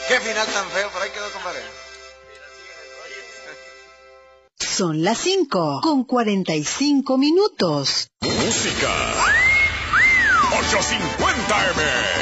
Qué final tan feo, por ahí quedó, compadre. Son las 5:45. Música 850M.